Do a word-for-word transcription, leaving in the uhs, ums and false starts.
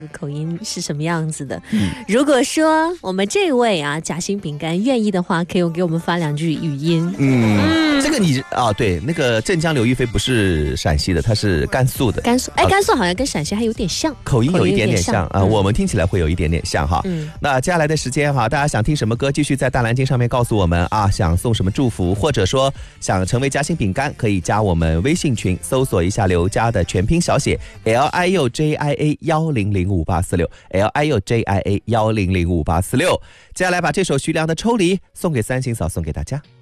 口音是什么样子的。嗯、如果说我们这位啊夹心饼干愿意的话，可以给我们发两句语音。 嗯，嗯这个你啊，对，那个镇江刘亦菲不是陕西的，她是甘肃的。 甘肃，哎，甘肃好像跟陕西还有点像， 口音有一点点像啊、呃，我们听起来会有一点点像哈。嗯，那接下来的时间哈，大家想听什么歌，继续在大蓝鲸上面告诉我们啊，想送什么祝福，或者说想成为夹心饼干，可以加我们微信群，搜索一下刘家的全拼小写 L I U J I A 一零零五八四六 L I U J I A 一零零五八四六。接下来把这首徐良的《抽离》送给三星嫂，送给大家。